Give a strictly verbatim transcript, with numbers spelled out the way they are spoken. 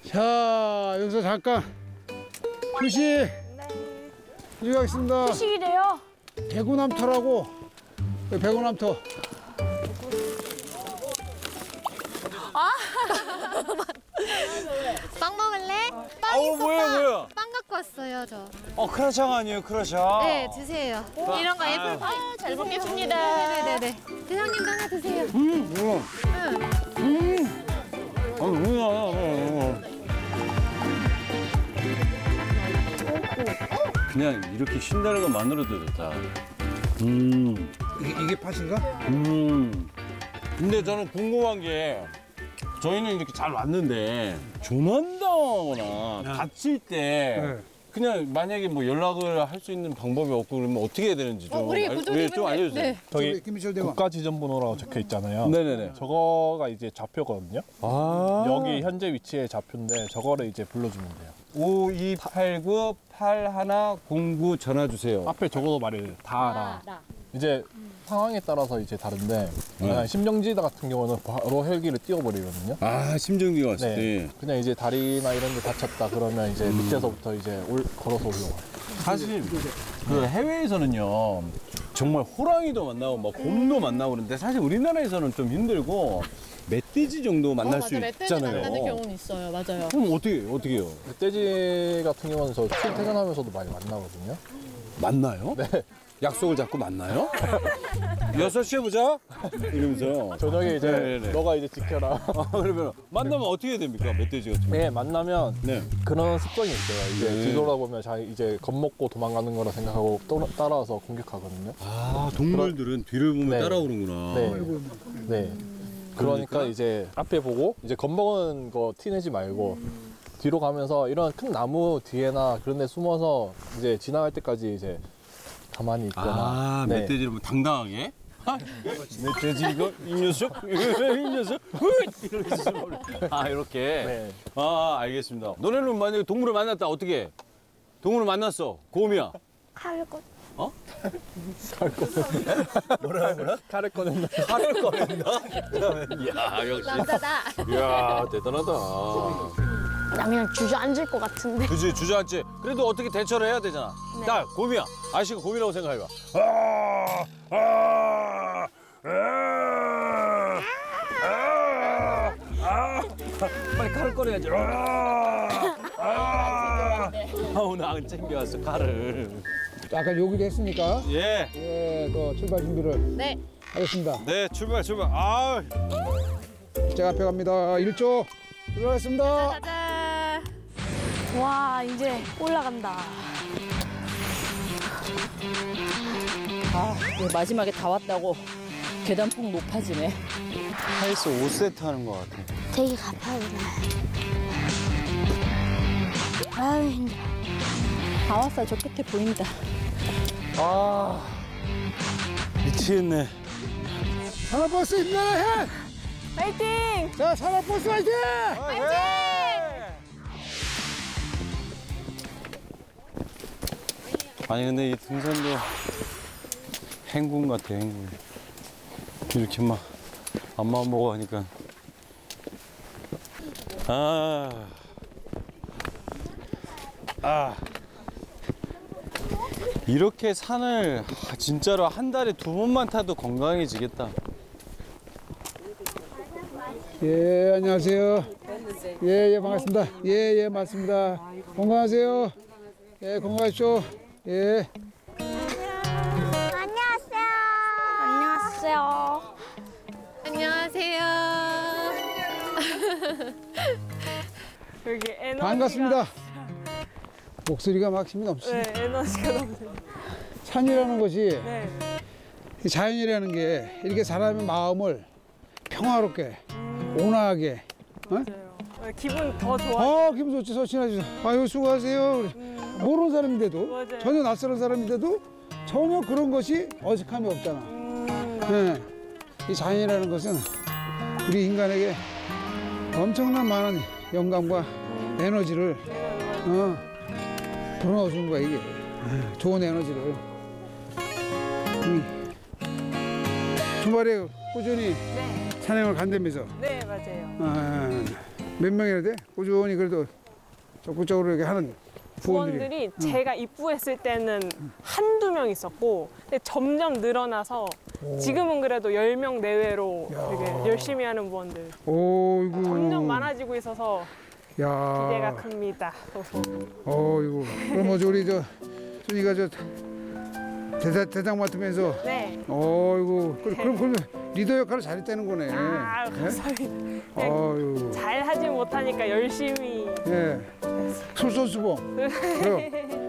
자, 여기서 잠깐 휴식. 네. 휴식하겠습니다. 휴식이래요. 대구남터라고. 배구남터. 빵 먹을래? 빵 아우, 있어, 뭐야, 빵. 뭐야? 빵 갖고 왔어요, 저. 어, 크라샹 아니에요, 크라샹? 네, 드세요. 이런 거 애플 아, 잘 먹겠습니다. 네네네. 대장님도 하나 드세요. 음, 뭐야? 음. 아, 뭐야. 그냥 이렇게 쉰다는 것만으로도 좋다. 음, 이게, 이게 팥인가? 음. 근데 저는 궁금한 게 저희는 이렇게 잘 왔는데 조난당하거나 다칠 때 네. 그냥 만약에 뭐 연락을 할 수 있는 방법이 없고 그러면 어떻게 해야 되는지 좀, 어, 우리 알- 구조기분들- 예, 좀 알려주세요. 네. 저기 김미철 대원. 국가지정번호라고 적혀 있잖아요. 네네네. 저거가 이제 좌표거든요. 아. 여기 현재 위치의 좌표인데 저거를 이제 불러주면 돼요. 오이팔구 팔일공구 전화 주세요. 앞에 적어도 말을 다 알아. 나. 이제 상황에 따라서 이제 다른데 네. 그냥 심정지다 같은 경우는 바로 헬기를 띄워버리거든요. 아, 심정기가 왔을 네. 때. 그냥 이제 다리나 이런 데 다쳤다 그러면 이제 밑에서부터 이제 올, 걸어서 올라와요. 사실 그 해외에서는요 정말 호랑이도 만나고 막 곰도 만나고 그러는데 사실 우리나라에서는 좀 힘들고 멧돼지 정도 만날 어, 수 맞아. 멧돼지 있잖아요. 만나는 경우는 있어요. 맞아요. 그럼 어떻게 어떻게 해요? 멧돼지 같은 경우는 저 출퇴근하면서도 많이 만나거든요. 만나요? 네. 약속을 잡고 만나요? 여섯 시에 보자. 이러면서. 저녁에 이제 네네네. 너가 이제 지켜라. 아, 그러면 만나면 어떻게 해야 됩니까? 멧돼지 같은 거. 네, 만나면 네. 그런 습성이 있어요. 이제 네. 뒤돌아보면 자 이제 겁먹고 도망가는 거라 생각하고 또, 따라와서 공격하거든요. 아, 동물들은 뒤를 보면 네. 따라오는구나. 네. 네. 그러니까 이제 앞에 보고 이제 겁먹은 거 티내지 말고 뒤로 가면서 이런 큰 나무 뒤에나 그런 데 숨어서 이제 지나갈 때까지 이제 가만히 있거나. 아, 네. 멧돼지를 뭐 당당하게? 아, 멧돼지 이거 이 녀석 이 녀석 이렇게 아 이렇게 네. 아 알겠습니다. 너네는 만약에 동물을 만났다 어떻게 해? 동물을 만났어 곰이야 칼을 꽂. 어? 칼을 꺼낸다. 칼을 꺼낸다. 야 역시 남자다. 야 대단하다. 나 그냥 주저앉을 것 같은데. 그지 주저앉지. 그래도 어떻게 대처를 해야 되잖아. 야 곰이야. 아저씨가 곰이라고 생각해봐. 아, 아, 아, 아, 아. 빨리 칼을 꺼내야지. 아, 아, 아, 오늘 안 챙겨왔어 칼을. 자, 아까 요기도 했으니까. 예. 예, 또 출발 준비를 네. 하겠습니다. 네 출발 출발. 아. 제가 앞에 갑니다. 일 조 출발하겠습니다. 가자. 와, 이제 올라간다. 아, 이거 마지막에 다 왔다고 계단폭 높아지네. 헬스 오 세트 하는 것 같아. 되게 가파르네. 아유, 힘들어. 다 왔어, 저 끝에 보인다. 아 미치겠네. 산업버스 힘내라 해! 파이팅! 자, 산업버스 화이팅! 아니 근데 이 등산도 행군 같아 행군. 이렇게 막 앞만 보고 하니까 아, 아 이렇게 산을 아, 진짜로 한 달에 두 번만 타도 건강해지겠다. 예, 안녕하세요. 예, 예, 반갑습니다. 예, 예, 맞습니다. 건강하세요. 예, 건강하십시오. 예. 안녕하세요. 안녕하세요. 안녕하세요. 여기 에너지가. 반갑습니다. 목소리가 막 힘이 넘치네. 네, 에너지가 너무. 산이라는 것이 네. 이 자연이라는 게 이렇게 사람의 마음을 평화롭게, 온화하게, 어? 맞아요. 네, 기분 더 좋아. 아, 기분 좋지, 서친하지. 아유, 수고하세요. 그래. 음, 모르는 사람인데도, 맞아요. 전혀 낯설은 사람인데도 전혀 그런 것이 어색함이 없잖아. 음, 예. 이 자연이라는 것은 우리 인간에게 엄청난 많은 영감과 에너지를 어, 불어넣어주는 거야, 이게. 예, 좋은 에너지를. 음. 주말에 꾸준히 네. 산행을 간다면서. 네, 맞아요. 아, 몇 명이나 돼? 꾸준히 그래도 적극적으로 이렇게 하는 부원들이. 부원들이 제가 입부했을 때는 한두 명 있었고 근데 점점 늘어나서 지금은 그래도 열 명 내외로 되게 열심히 하는 부원들 어이구. 점점 많아지고 있어서 야. 기대가 큽니다. 어이구. 그럼 뭐 우리 저 순이가 저 대장, 대장 맡으면서 네. 어이구. 그- 그럼 그러면 리더 역할을 잘했다는 거네. 아, 예? 감사합니다. 어이구. 잘 하지 못하니까 열심히 예. 솔선수범. 그럼